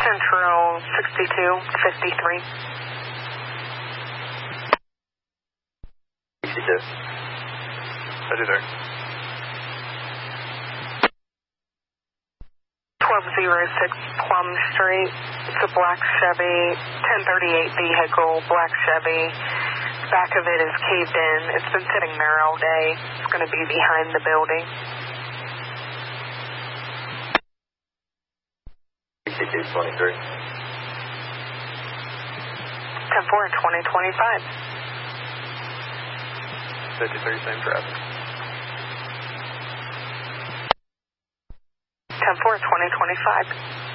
Central 6253. 62. Roger there. 1206 Plum Street. It's a black Chevy, 1038 vehicle, black Chevy. Back of it is caved in. It's been sitting there all day. It's going to be behind the building. 6223. 10-4, 2025. 53, same traffic. 10-4, 2025.